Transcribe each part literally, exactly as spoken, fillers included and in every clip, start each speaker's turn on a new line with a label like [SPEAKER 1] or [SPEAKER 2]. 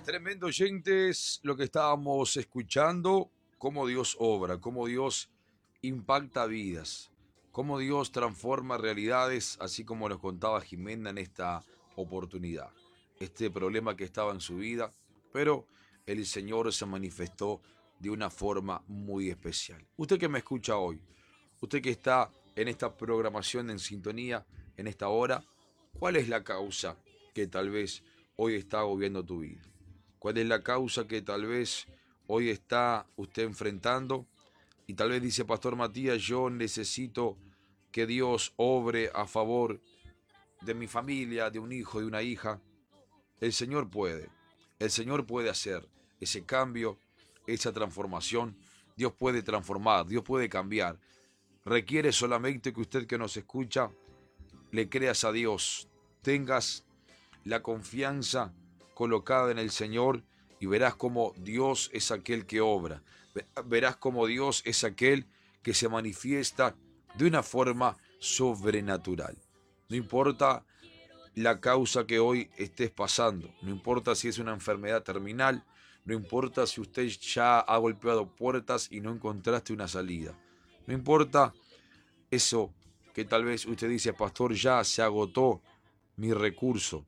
[SPEAKER 1] Tremendo, oyentes, lo que estábamos escuchando, cómo Dios obra, cómo Dios impacta vidas, cómo Dios transforma realidades, así como nos contaba Jimena en esta oportunidad. Este problema que estaba en su vida, pero el Señor se manifestó de una forma muy especial. Usted que me escucha hoy, usted que está en esta programación en sintonía, en esta hora, ¿cuál es la causa que tal vez hoy está agobiando tu vida? ¿Cuál es la causa que tal vez hoy está usted enfrentando? Y tal vez dice, Pastor Matías, yo necesito que Dios obre a favor de mi familia, de un hijo, de una hija. El Señor puede. El Señor puede hacer ese cambio, esa transformación. Dios puede transformar, Dios puede cambiar. Requiere solamente que usted que nos escucha le creas a Dios, tengas la confianza colocada en el Señor y verás como Dios es aquel que obra. Verás como Dios es aquel que se manifiesta de una forma sobrenatural. No importa la causa que hoy estés pasando, no importa si es una enfermedad terminal, no importa si usted ya ha golpeado puertas y no encontraste una salida. No importa eso que tal vez usted dice, pastor, ya se agotó mi recurso,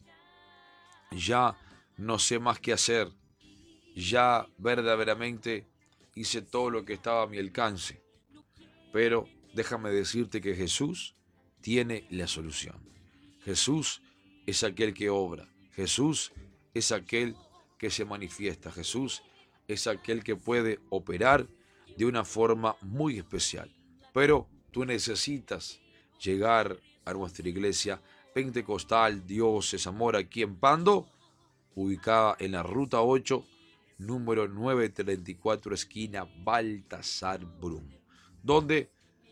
[SPEAKER 1] ya no sé más qué hacer, ya verdaderamente hice todo lo que estaba a mi alcance. Pero déjame decirte que Jesús tiene la solución. Jesús es aquel que obra. Jesús es aquel que se manifiesta. Jesús es aquel que puede operar de una forma muy especial. Pero tú necesitas llegar a nuestra iglesia pentecostal Dios es Amor aquí en Pando, ubicada en la ruta ocho, número novecientos treinta y cuatro, esquina Baltasar Brum, donde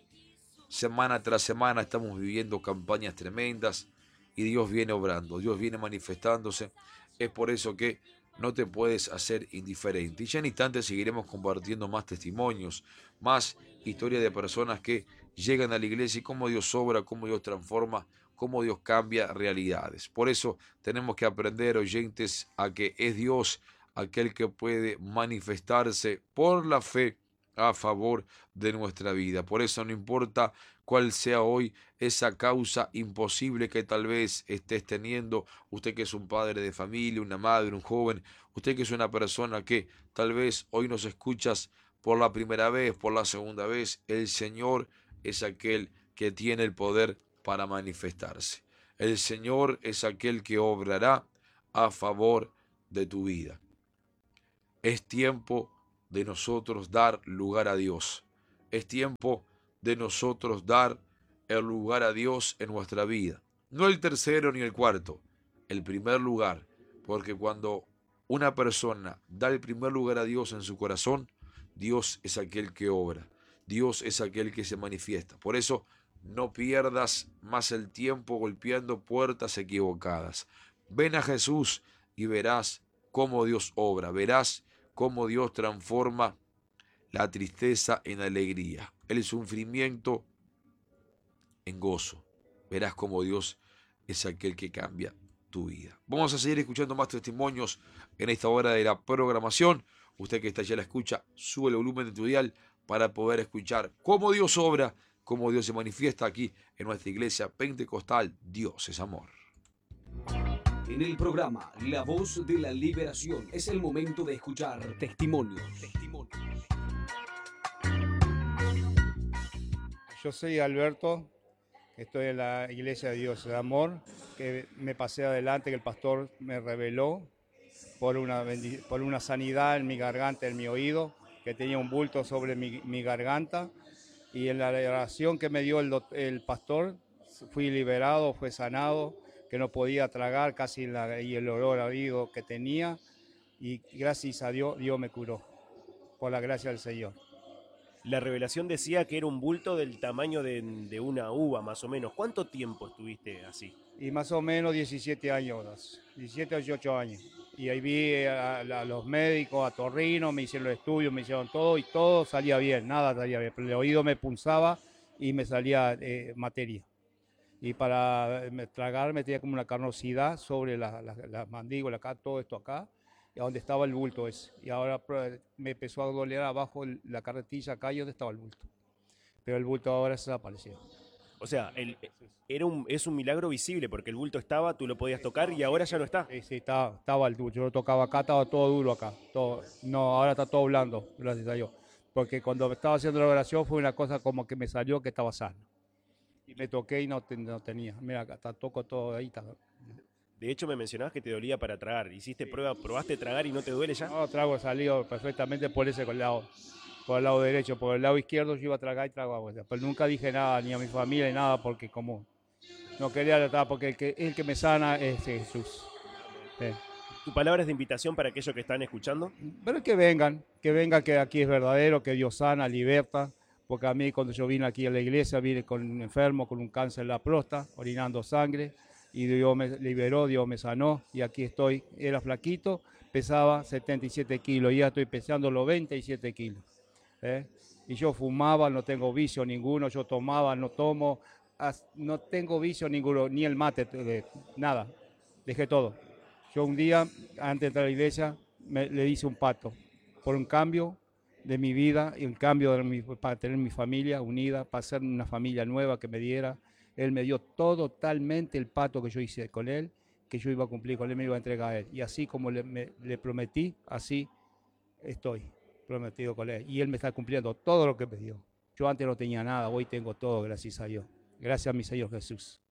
[SPEAKER 1] semana tras semana estamos viviendo campañas tremendas y Dios viene obrando, Dios viene manifestándose. Es por eso que no te puedes hacer indiferente. Y ya en instantes seguiremos compartiendo más testimonios, más historias de personas que llegan a la iglesia y cómo Dios obra, cómo Dios transforma, cómo Dios cambia realidades. Por eso tenemos que aprender, oyentes, a que es Dios aquel que puede manifestarse por la fe a favor de nuestra vida. Por eso no importa cuál sea hoy esa causa imposible que tal vez estés teniendo, usted que es un padre de familia, una madre, un joven, usted que es una persona que tal vez hoy nos escuchas por la primera vez, por la segunda vez, el Señor es aquel que tiene el poder para manifestarse. El Señor es aquel que obrará a favor de tu vida. Es tiempo de nosotros dar lugar a Dios. Es tiempo de nosotros dar el lugar a Dios en nuestra vida. No el tercero ni el cuarto, el primer lugar. Porque cuando una persona da el primer lugar a Dios en su corazón, Dios es aquel que obra. Dios es aquel que se manifiesta. Por eso no pierdas más el tiempo golpeando puertas equivocadas. Ven a Jesús y verás cómo Dios obra. Verás cómo Dios transforma la tristeza en alegría, el sufrimiento en gozo. Verás cómo Dios es aquel que cambia tu vida. Vamos a seguir escuchando más testimonios en esta hora de la programación. Usted que está ya la escucha, sube el volumen de tu dial para poder escuchar cómo Dios obra, cómo Dios se manifiesta aquí en nuestra iglesia pentecostal. Dios es amor.
[SPEAKER 2] En el programa La Voz de la Liberación es el momento de escuchar testimonios. testimonios.
[SPEAKER 3] Yo soy Alberto, estoy en la Iglesia de Dios de Amor, que me pasé adelante, que el pastor me reveló por una, por una sanidad en mi garganta, en mi oído, que tenía un bulto sobre mi, mi garganta, y en la oración que me dio el, el pastor fui liberado, fue sanado, que no podía tragar casi la, y el olor a oído que tenía, y gracias a Dios, Dios me curó, por la gracia del Señor.
[SPEAKER 4] La revelación decía que era un bulto del tamaño de, de una uva, más o menos. ¿Cuánto tiempo estuviste así?
[SPEAKER 3] Y más o menos diecisiete años, diecisiete a dieciocho años. Y ahí vi a, a los médicos, a Torrino, me hicieron los estudios, me hicieron todo y todo salía bien, nada salía bien. Pero el oído me pulsaba y me salía eh, materia. Y para tragar me tenía como una carnosidad sobre la, la, la mandíbula, acá, todo esto acá. y a donde estaba el bulto ese. Y ahora pro- me empezó a doler abajo el- la carretilla acá y donde estaba el bulto. Pero el bulto ahora se desapareció.
[SPEAKER 4] O sea, el, era un, es un milagro visible porque el bulto estaba, tú lo podías tocar y ahora ya no está.
[SPEAKER 3] Sí, sí, estaba, estaba el duro. Yo lo tocaba acá, estaba todo duro acá. Todo, no, ahora está todo blando, gracias a Dios. Porque cuando estaba haciendo la oración fue una cosa como que me salió que estaba sano. Y me toqué y no, te- no tenía. Mira, acá está, toco todo ahí. Está.
[SPEAKER 4] De hecho, me mencionabas que te dolía para tragar. ¿Hiciste prueba, probaste tragar y no te duele ya?
[SPEAKER 3] No, trago salió perfectamente por ese lado, por el lado derecho. Por el lado izquierdo yo iba a tragar y trago agua. Pero nunca dije nada, ni a mi familia, ni nada, porque como no quería tratar, porque el que, el que me sana es Jesús. Sí.
[SPEAKER 4] ¿Tu palabra es de invitación para aquellos que están escuchando?
[SPEAKER 3] Pero que vengan, que vengan, que aquí es verdadero, que Dios sana, liberta. Porque a mí cuando yo vine aquí a la iglesia, vine con un enfermo, con un cáncer en la próstata, orinando sangre, y Dios me liberó, Dios me sanó, y aquí estoy. Era flaquito, pesaba setenta y siete kilos, y ya estoy pesando los veintisiete kilos. ¿eh? Y yo fumaba, no tengo vicio ninguno, yo tomaba, no tomo, as- no tengo vicio ninguno, ni el mate, eh, nada, dejé todo. Yo un día, antes de entrar a la iglesia, me- le hice un pacto por un cambio de mi vida y un cambio de mi- para tener mi familia unida, para ser una familia nueva que me diera. Él me dio todo, totalmente el pacto que yo hice con él, que yo iba a cumplir con él, me iba a entregar a él. Y así como le, me- le prometí, así estoy prometido con él. Y él me está cumpliendo todo lo que me dio. Yo antes no tenía nada, hoy tengo todo, gracias a Dios. Gracias a mi Señor Jesús.